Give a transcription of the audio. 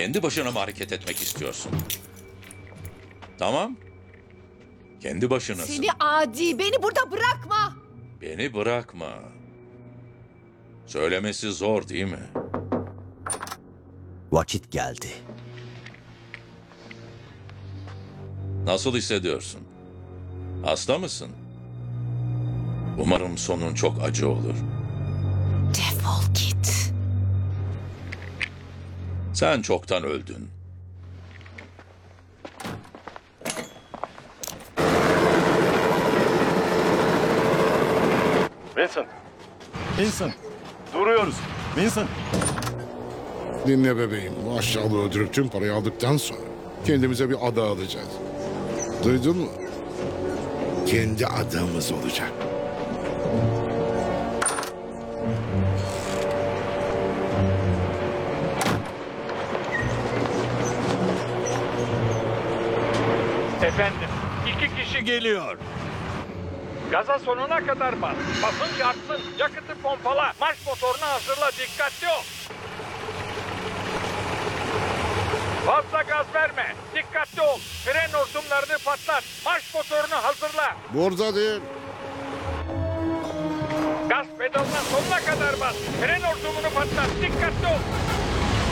Kendi başına mı hareket etmek istiyorsun? Tamam. Kendi başınasın. Seni adi, beni burada bırakma. Beni bırakma. Söylemesi zor değil mi? Vakit geldi. Nasıl hissediyorsun? Hasta mısın? Umarım sonun çok acı olur. Defol git. Sen çoktan öldün. Vincent. Vincent. Duruyoruz. Vincent. Dinle bebeğim. Bu aşağılığı öldürüp tüm parayı aldıktan sonra kendimize bir ada alacağız. Duydun mu? Kendi adamız olacak. Efendim, 2 kişi geliyor. Gaza sonuna kadar bas. Basınç artsın. Yakıtı pompala. Marş motorunu hazırla. Dikkatli ol. Fazla gaz verme. Dikkatli ol. Fren hortumlarını patlat. Marş motorunu hazırla. Burada değil. Gaz pedalına sonuna kadar bas. Fren hortumunu patlat. Dikkatli ol.